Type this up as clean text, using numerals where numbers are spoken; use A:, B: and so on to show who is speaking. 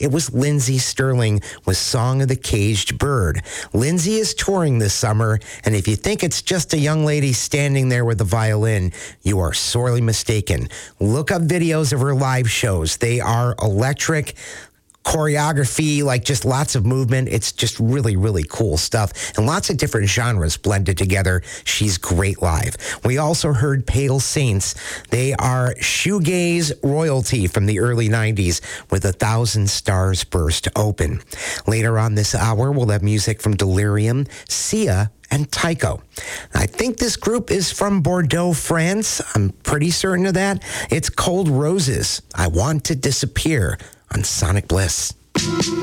A: it was Lindsey Stirling with Song of the Caged Bird. Lindsey is touring this summer, and if you think it's just a young lady standing there with a violin, you are sorely mistaken. Look up videos of her live shows. They are electric. Choreography, like just lots of movement. It's just really, really cool stuff. And lots of different genres blended together. She's great live. We also heard Pale Saints. They are shoegaze royalty from the early 90s with 1,000 Stars Burst Open. Later on this hour, we'll have music from Delirium, Sia, and Tycho. I think this group is from Bordeaux, France. I'm pretty certain of that. It's Cold Roses. I Want to Disappear on Sonic Bliss.